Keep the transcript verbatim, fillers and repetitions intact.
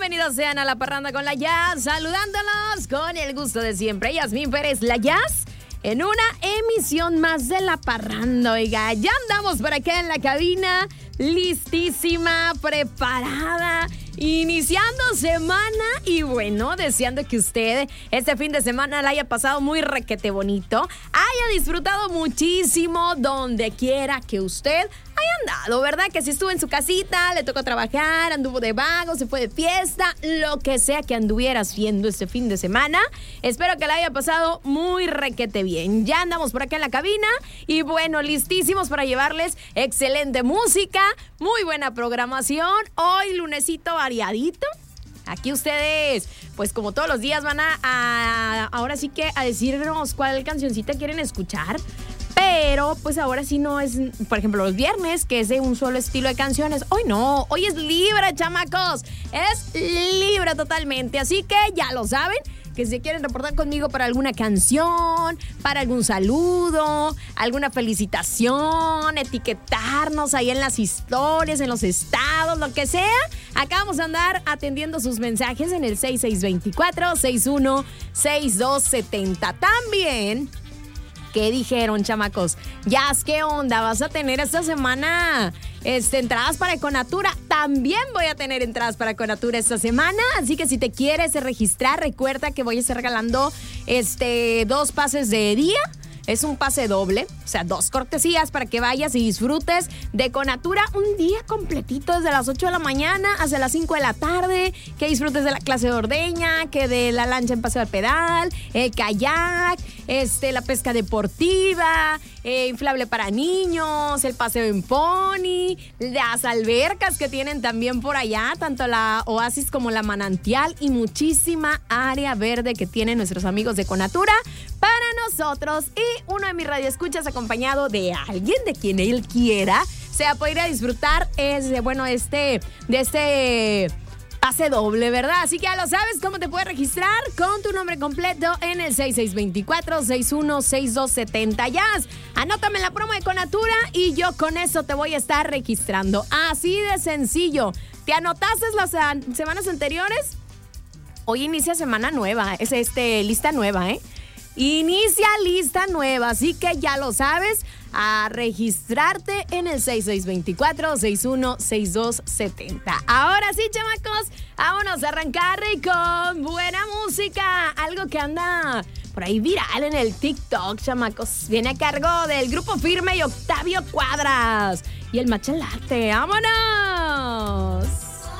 Bienvenidos sean a La Parranda con la Jazz, saludándolos con el gusto de siempre. Yasmín Pérez, la Jazz, en una emisión más de La Parranda. Oiga, ya andamos por acá en la cabina, listísima, preparada, iniciando semana y bueno, deseando que usted este fin de semana la haya pasado muy requete bonito, haya disfrutado muchísimo donde quiera que usted haya andado, ¿verdad? Que si estuvo en su casita, le tocó trabajar, anduvo de vago, se fue de fiesta, lo que sea que anduviera haciendo este fin de semana, espero que la haya pasado muy requete bien. Ya andamos por acá en la cabina y bueno, listísimos para llevarles excelente música, muy buena programación, hoy lunesito variadito. Aquí ustedes, pues como todos los días van a, a ahora sí que a decirnos cuál cancioncita quieren escuchar. Pero, pues ahora sí no es, por ejemplo, los viernes, que es de un solo estilo de canciones. Hoy no, hoy es libre, chamacos. Es libre totalmente. Así que ya lo saben, que si quieren reportar conmigo para alguna canción, para algún saludo, alguna felicitación, etiquetarnos ahí en las historias, en los estados, lo que sea. Acá vamos a andar atendiendo sus mensajes en el seis seis dos cuatro, seis uno seis dos siete cero. También... ¿qué dijeron, chamacos? Jazz, ¿qué onda? ¿Vas a tener esta semana este, entradas para Econatura? También voy a tener entradas para Econatura esta semana, así que si te quieres registrar, recuerda que voy a estar regalando este, dos pases de día. Es un pase doble, o sea, dos cortesías para que vayas y disfrutes de Econatura un día completito, desde las ocho de la mañana hasta las cinco de la tarde, que disfrutes de la clase de ordeña, que de la lancha en paseo al pedal, el kayak, este, la pesca deportiva, eh, inflable para niños, el paseo en pony, las albercas que tienen también por allá, tanto la Oasis como la Manantial y muchísima área verde que tienen nuestros amigos de Econatura para nosotros. Y uno de mis radioescuchas acompañado de alguien de quien él quiera se va a poder ir a disfrutar es, bueno, este, de este pase doble, ¿verdad? Así que ya lo sabes cómo te puedes registrar con tu nombre completo en el seis seis dos cuatro, seis uno seis dos siete cero. Ya, anótame la promo de Econatura y yo con eso te voy a estar registrando. Así de sencillo. ¿Te anotaste las uh, semanas anteriores? Hoy inicia semana nueva, es este, lista nueva, ¿eh? Inicia lista nueva, así que ya lo sabes, a registrarte en el seis seis dos cuatro, seis uno seis dos siete cero. Ahora sí, chamacos, vámonos a arrancar con buena música, algo que anda por ahí viral en el TikTok, chamacos. Viene a cargo del Grupo Firme y Octavio Cuadras y el Machalate. ¡Vámonos!